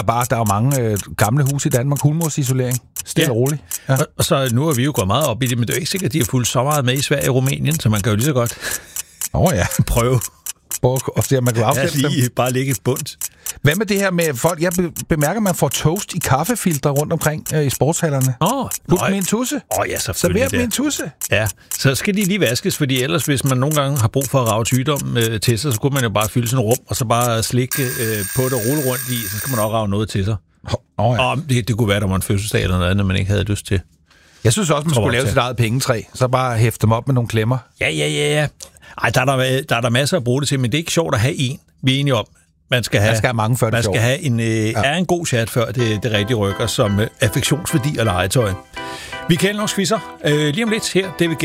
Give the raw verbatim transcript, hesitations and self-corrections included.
bare, der er jo mange øh, gamle huse i Danmark, hulmursisolering. Stille Ja. og roligt. Ja. Og, og så nu har vi jo gået meget op i det, men det er jo ikke sikkert, at de har fulgt så meget med i Sverige og Rumænien, så man kan jo lige så godt Åh oh, ja. prøve Og se, om man kan at afsætte dem. lige bare ligge et bundt. Hvad med det her med folk? Jeg be- bemærker, at man får toast i kaffefiltre rundt omkring øh, i sportshallerne. Åh, oh, Put dem i en tusse. Åh oh, ja, selvfølgelig. Server dem i det. en tusse. Ja, så skal de lige vaskes, fordi ellers, hvis man nogle gange har brug for at rage sygdom øh, til sig, så kunne man jo bare fylde sådan et rum, og så bare slikke øh, på det og rulle rundt i, så skal man også rage noget til sig. Åh oh, ja. Og det, det kunne være, der var en fødselsdag eller noget andet, man ikke havde lyst til. Jeg synes også, man skulle lave sit eget pengetræ. Så bare hæfte dem op med nogle klemmer. Ja, ja, ja, ja. Ej, der er der, der er der masser at bruge det til, men det er ikke sjovt at have en. Vi er enige om. Man skal have, Man skal have mange, før det er man skal sjovt. have en, øh, ja. er en god chat, før det, det rigtig rykker, som øh, affektionsværdi og legetøj. Vi kan nok quizzer øh, lige om lidt her. Det vil